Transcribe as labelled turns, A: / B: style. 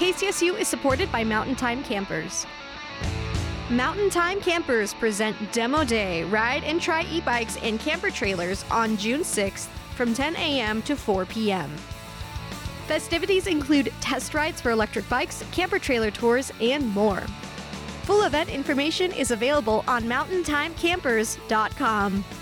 A: KCSU is supported by Mountain Time Campers. Mountain Time Campers present Demo Day, ride and try e-bikes and camper trailers on June 6th from 10 a.m. to 4 p.m. Festivities include test rides for electric bikes, camper trailer tours, and more. Full event information is available on mountaintimecampers.com.